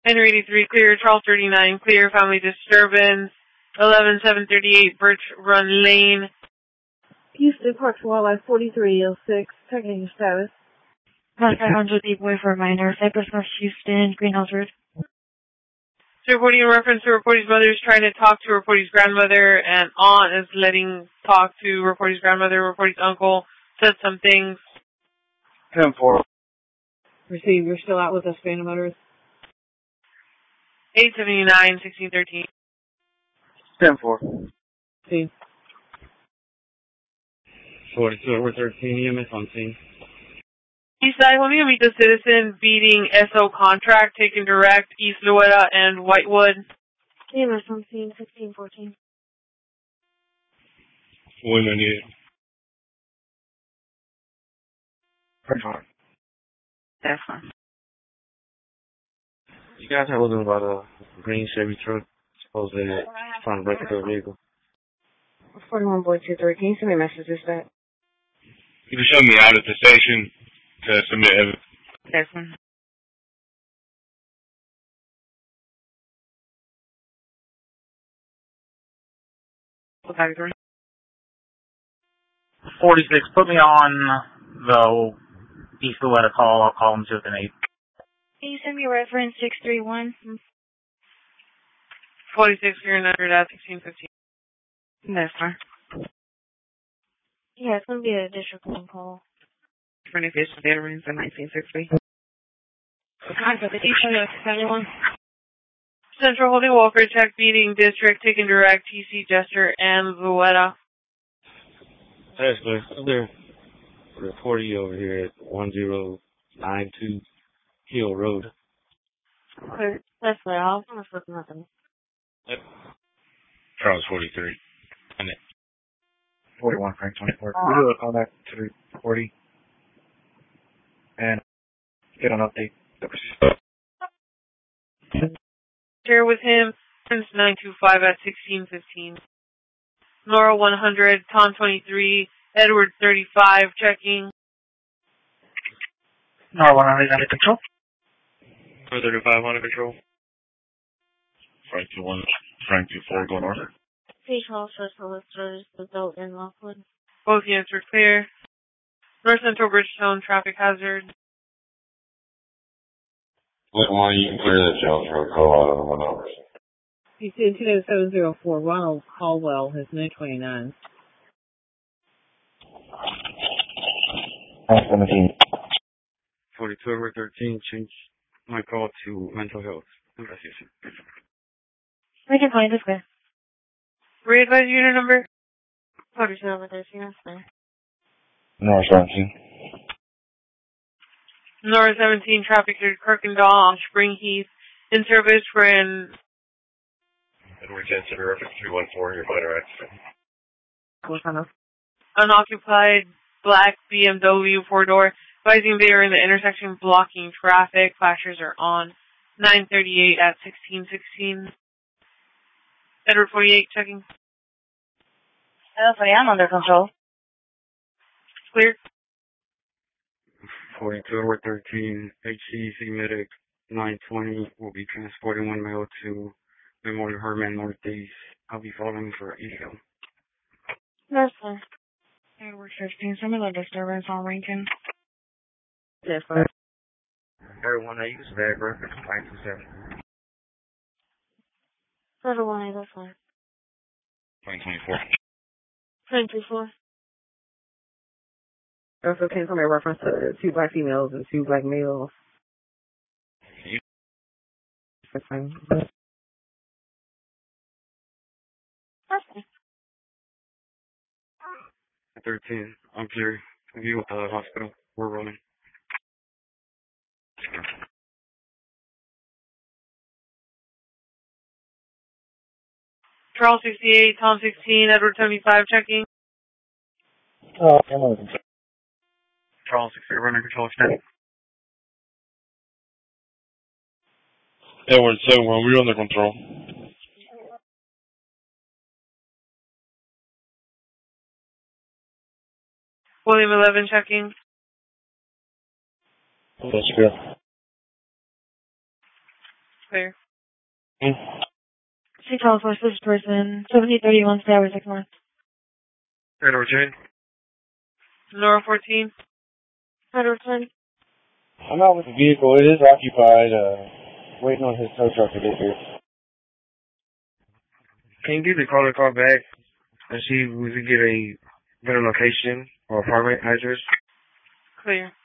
Henry 83 clear, Charles 39 clear, family disturbance, 11738 Birch Run Lane. Houston Parks Wildlife 4306, checking your status. 500 Deepway for minor, Cypress North Houston, Greenhouse Road. So reporting in reference to Reporty's mother is trying to talk to Reporty's grandmother, and aunt is letting talk to Reporty's grandmother. Reporty's uncle said some things. 10-4. Receive, you're still out with us, Phantom Motors. 879, 1613. 10-4. See. 42 over 13, EMS on scene. Eastside, let me meet the citizen beating SO contract, taken direct, East Louetta and Whitewood. EMS on scene, 1614. 198. French. That's fine. You guys have looking about a green Chevy truck, supposedly trying to break into a vehicle. 41 Boy 23, can you send me a message that? You can show me out at the station to submit evidence. That's fine. Okay, 46, put me on the East Louetta call. I'll call them to an 8. Can you send me a reference 631? 46, you're in under that, 1615. That's fine. Yeah, it's going to be a district phone call. 25th veterans in 1960. Contact the teacher, 71. Central holding Walker, check beating district, taken direct, TC Jester and Louetta. That's good. They're 40 over here at 1092 Hill Road. Okay, that's good. I'll finish with nothing. Yep. Charles 43. 41, Frank 24. We do a call back to the 40 and get an update. Share with him, Prince 925 at 1615. Nora 100, Tom 23, Edward 35, checking. Nora 100 under control. 35 under control. Frank 21, Frank 24 going north. Page Hall Social Listers, the vote in Lockwood. Both units were clear. North Central Bridgestone traffic hazard. What one you can clear that Jones Road call out on 1 hour. You see, 704, Ronald Caldwell, his new 29. 17. 42 over 13, change my call to mental health investigation. We can find this way. Re-advise unit number? 42 over 13, that's fine. Nora 17. Nora 17, traffic to Kirkendall on Spring Heath, in service for an Edward 10, Center reference 314, your minor accident. What kind of? unoccupied black BMW 4-door, advising they are in the intersection blocking traffic. Flashers are on. 938 at 1616. Edward 48, checking. I'm under control. Clear. 42 over 13, HCC Medic 920 will be transporting one male to Memorial Herman Northeast. I'll be following for EO. That's fine. Edward 15, similar disturbance on Lincoln. That's fine. Everyone I use VAG reference 927. Total 1, that's fine. 2024. 24. Also, can somebody reference to 2 black females and 2 black males? That's fine. 13, I'm clear. View at the hospital. We're rolling. Charles 68, Tom 16, Edward 75, checking. Charles 68, running control extent. Edward 7, we're under control. William 11, checking. That's good. Clear. Seattle for this person, 7031 Tower 6 North. Edward J. Nora 14. Edward 10. I'm out with the vehicle. It is occupied. Waiting on his tow truck to get here. Can you give the caller a call back and see if we can get a better location or apartment address? Clear.